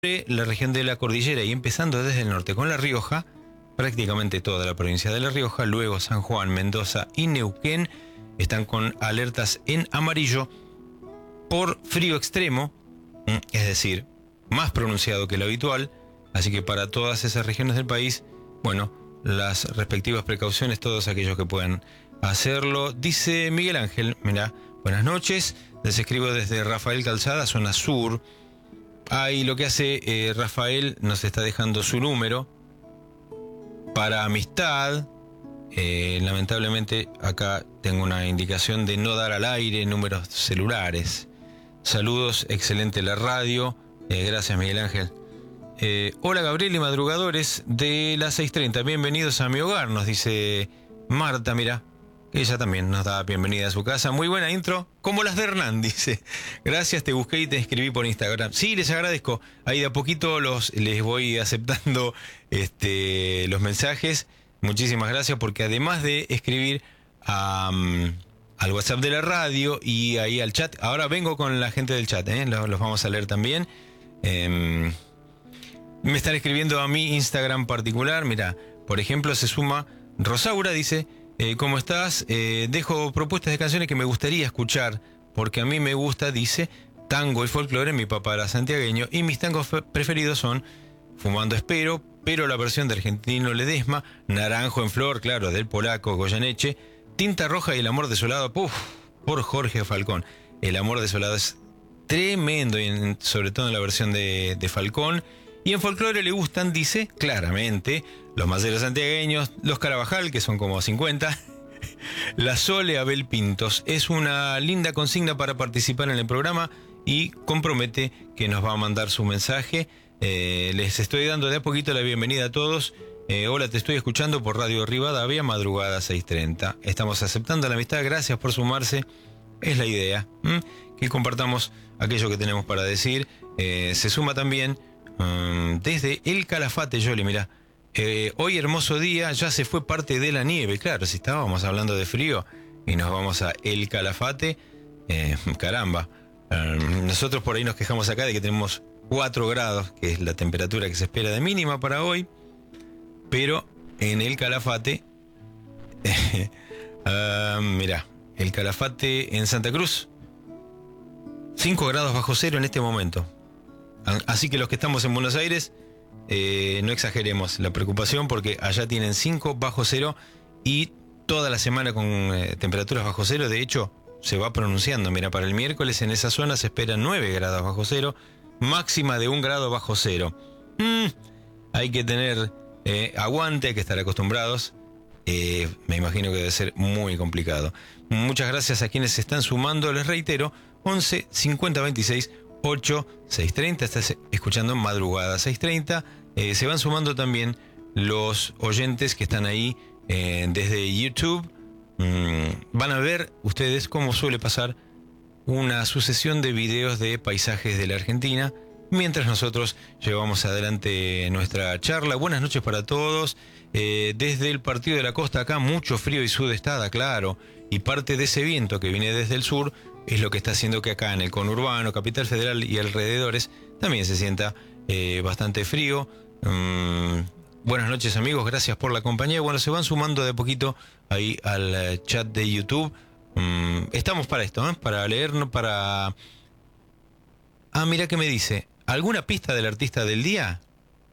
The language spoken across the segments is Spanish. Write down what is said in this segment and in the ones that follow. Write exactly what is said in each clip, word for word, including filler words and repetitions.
La región de la cordillera y empezando desde el norte con La Rioja, prácticamente toda la provincia de La Rioja, luego San Juan, Mendoza y Neuquén están con alertas en amarillo por frío extremo, es decir, más pronunciado que lo habitual, así que para todas esas regiones del país, bueno, las respectivas precauciones, todos aquellos que puedan hacerlo. Dice Miguel Ángel, mira, buenas noches, les escribo desde Rafael Calzada, zona sur. Ahí lo que hace eh, Rafael nos está dejando su número para amistad. Eh, lamentablemente acá tengo una indicación de no dar al aire números celulares. Saludos, excelente la radio. Eh, gracias Miguel Ángel. Eh, hola Gabriel y madrugadores de las seis treinta. Bienvenidos a mi hogar, nos dice Marta, mira. Ella también nos da bienvenida a su casa. Muy buena intro, como las de Hernán, dice. Gracias, te busqué y te escribí por Instagram. Sí, les agradezco. Ahí de a poquito los, les voy aceptando este, los mensajes. Muchísimas gracias, porque además de escribir um, al WhatsApp de la radio y ahí al chat, ahora vengo con la gente del chat, ¿eh? los, los vamos a leer también. Eh, me están escribiendo a mi Instagram particular. Mira, por ejemplo, se suma Rosaura, dice... Eh, ¿Cómo estás? Eh, dejo propuestas de canciones que me gustaría escuchar, porque a mí me gusta, dice, tango y folclore, mi papá era santiagueño, y mis tangos preferidos son Fumando Espero, pero la versión de Argentino Ledesma, Naranjo en Flor, claro, del polaco Goyeneche, Tinta Roja y El Amor Desolado, puff, por Jorge Falcón. El Amor Desolado es tremendo, y en, sobre todo en la versión de, de Falcón. Y en folclore le gustan, dice, claramente, los maceros santiagueños, los Carabajal, que son como cincuenta, la Sole Abel Pintos. Es una linda consigna para participar en el programa y compromete que nos va a mandar su mensaje. Eh, les estoy dando de a poquito la bienvenida a todos. Eh, hola, te estoy escuchando por Radio Rivadavia, madrugada seis treinta. Estamos aceptando la amistad, gracias por sumarse. Es la idea, ¿m? que compartamos aquello que tenemos para decir. Eh, se suma también... desde El Calafate, Yoli, mirá, eh, hoy hermoso día, ya se fue parte de la nieve, claro, si estábamos hablando de frío y nos vamos a El Calafate, eh, caramba, eh, nosotros por ahí nos quejamos acá de que tenemos cuatro grados, que es la temperatura que se espera de mínima para hoy, pero en El Calafate, eh, uh, mirá, El Calafate en Santa Cruz, cinco grados bajo cero en este momento. Así que los que estamos en Buenos Aires, eh, no exageremos la preocupación, porque allá tienen cinco bajo cero y toda la semana con eh, temperaturas bajo cero. De hecho, se va pronunciando. Mira, para el miércoles en esa zona se esperan nueve grados bajo cero, máxima de un grado bajo cero. Mm, hay que tener eh, aguante, hay que estar acostumbrados. Eh, me imagino que debe ser muy complicado. Muchas gracias a quienes se están sumando. Les reitero, once cincuenta veintiséis ocho seis treinta, estás escuchando Madrugada seis treinta. Eh, se van sumando también los oyentes que están ahí eh, desde YouTube. Mm, van a ver ustedes cómo suele pasar una sucesión de videos de paisajes de la Argentina, mientras nosotros llevamos adelante nuestra charla. Buenas noches para todos. Eh, desde el Partido de la Costa, acá mucho frío y sudestada, claro, y parte de ese viento que viene desde el sur es lo que está haciendo que acá en el conurbano, Capital Federal y alrededores también se sienta eh, bastante frío. Mm, buenas noches amigos, gracias por la compañía. Bueno, se van sumando de a poquito ahí al chat de YouTube. Mm, estamos para esto, ¿eh? Para leernos, para... Ah, mira qué me dice. ¿Alguna pista del artista del día?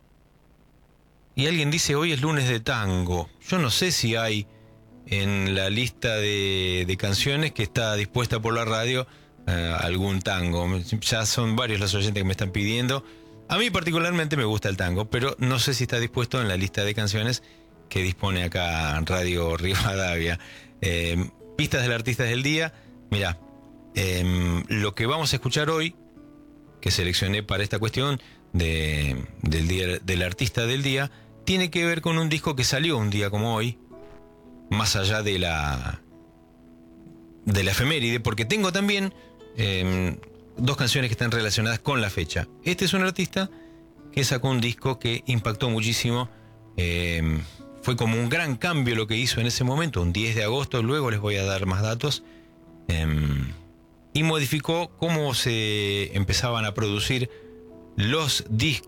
Y alguien dice, hoy es lunes de tango. Yo no sé si hay... en la lista de, de canciones que está dispuesta por la radio, eh, algún tango. Ya son varios los oyentes que me están pidiendo. A mí particularmente me gusta el tango, pero no sé si está dispuesto en la lista de canciones que dispone acá Radio Rivadavia. Eh, pistas del artista del día. Mirá, eh, lo que vamos a escuchar hoy, que seleccioné para esta cuestión de, del, día, del artista del día, tiene que ver con un disco que salió un día como hoy, más allá de la de la efeméride, porque tengo también eh, dos canciones que están relacionadas con la fecha. Este es un artista que sacó un disco que impactó muchísimo, eh, fue como un gran cambio lo que hizo en ese momento, un diez de agosto, luego les voy a dar más datos, eh, y modificó cómo se empezaban a producir los discos